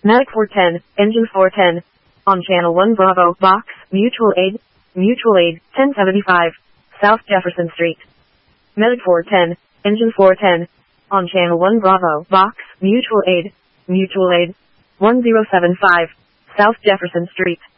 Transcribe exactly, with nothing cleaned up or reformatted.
Medic four ten, Engine four ten. On Channel one Bravo, Box, Mutual Aid, Mutual Aid, ten seventy-five, South Jefferson Street. Medic four ten, Engine four ten. On Channel one Bravo, Box, Mutual Aid, Mutual Aid, one zero seven five, South Jefferson Street.